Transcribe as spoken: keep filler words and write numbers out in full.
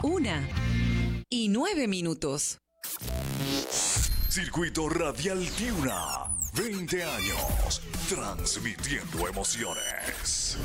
Una y nueve minutos. Circuito Radial Tiuna. veinte años transmitiendo emociones.